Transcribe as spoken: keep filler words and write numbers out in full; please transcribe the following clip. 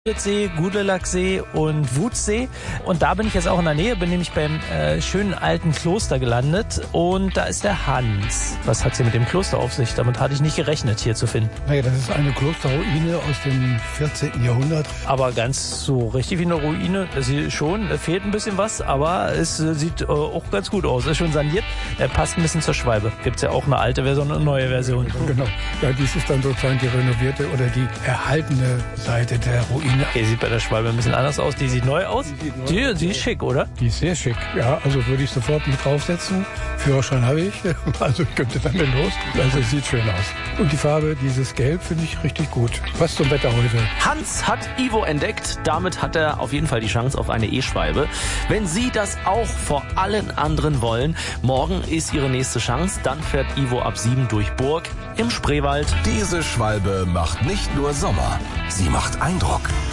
See, Gudelachsee und Wutzsee. Und da bin ich jetzt auch in der Nähe, bin nämlich beim äh, schönen alten Kloster gelandet. Und da ist der Hans. Was hat sie mit dem Kloster auf sich? Damit hatte ich nicht gerechnet, hier zu finden. Naja, das ist eine Klosterruine aus dem vierzehnten Jahrhundert. Aber ganz so richtig wie eine Ruine, sie schon, fehlt ein bisschen was, aber es äh, sieht äh, auch ganz gut aus. Ist schon saniert, äh, passt ein bisschen zur Schwalbe. Gibt's ja auch eine alte Version und eine neue Version. Genau, ja, dies ist dann sozusagen die renovierte oder die erhaltene Seite der Ruine. Die sieht bei der Schwalbe ein bisschen anders aus. Die sieht neu aus. Die, sieht neu die, aus. die ist schick, oder? Die ist sehr schick. Ja, also würde ich sofort mich draufsetzen. Führerschein habe ich. Also ich könnte damit los. Also es sieht schön aus. Und die Farbe, dieses Gelb, finde ich richtig gut. Passt zum Wetter heute. Hans hat Ivo entdeckt. Damit hat er auf jeden Fall die Chance auf eine E-Schwalbe. Wenn Sie das auch vor allen anderen wollen, morgen ist Ihre nächste Chance. Dann fährt Ivo ab sieben durch Burg im Spreewald. Diese Schwalbe macht nicht nur Sommer, sie macht Eindruck.